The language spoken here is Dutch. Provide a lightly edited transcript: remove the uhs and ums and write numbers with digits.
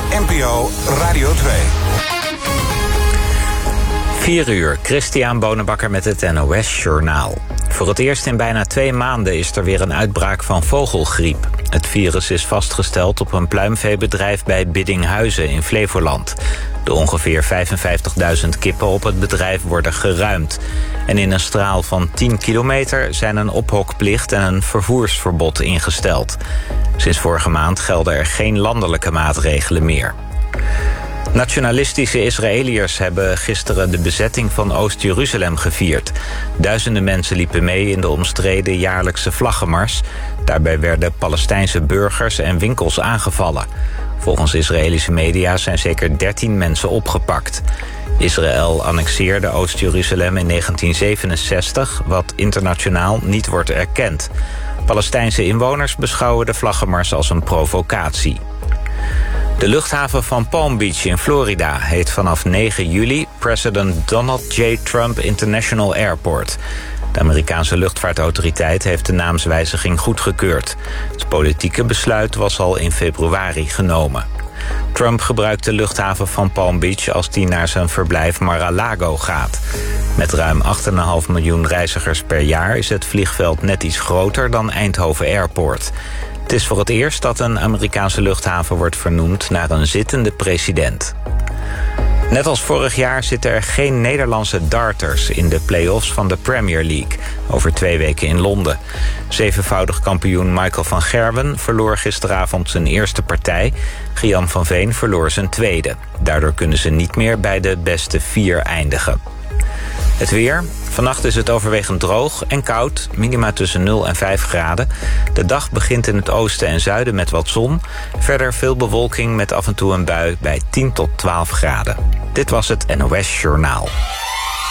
NPO Radio 2. 4 uur, Christian Bonenbakker met het NOS Journaal. Voor het eerst in bijna 2 maanden is er weer een uitbraak van vogelgriep. Het virus is vastgesteld op een pluimveebedrijf bij Biddinghuizen in Flevoland. De ongeveer 55.000 kippen op het bedrijf worden geruimd. En in een straal van 10 kilometer zijn een ophokplicht en een vervoersverbod ingesteld. Sinds vorige maand gelden er geen landelijke maatregelen meer. Nationalistische Israëliërs hebben gisteren de bezetting van Oost-Jeruzalem gevierd. Duizenden mensen liepen mee in de omstreden jaarlijkse vlaggenmars. Daarbij werden Palestijnse burgers en winkels aangevallen. Volgens Israëlische media zijn zeker 13 mensen opgepakt. Israël annexeerde Oost-Jeruzalem in 1967, wat internationaal niet wordt erkend. Palestijnse inwoners beschouwen de vlaggenmars als een provocatie. De luchthaven van Palm Beach in Florida heet vanaf 9 juli President Donald J. Trump International Airport. De Amerikaanse luchtvaartautoriteit heeft de naamswijziging goedgekeurd. Het politieke besluit was al in februari genomen. Trump gebruikt de luchthaven van Palm Beach als hij naar zijn verblijf Mar-a-Lago gaat. Met ruim 8,5 miljoen reizigers per jaar is het vliegveld net iets groter dan Eindhoven Airport. Het is voor het eerst dat een Amerikaanse luchthaven wordt vernoemd naar een zittende president. Net als vorig jaar zitten er geen Nederlandse darters in de play-offs van de Premier League over 2 weken in Londen. 7-voudig kampioen Michael van Gerwen verloor gisteravond zijn eerste partij. Gian van Veen verloor zijn tweede. Daardoor kunnen ze niet meer bij de beste 4 eindigen. Het weer. Vannacht is het overwegend droog en koud, minima tussen 0 en 5 graden. De dag begint in het oosten en zuiden met wat zon. Verder veel bewolking met af en toe een bui bij 10 tot 12 graden. Dit was het NOS Journaal.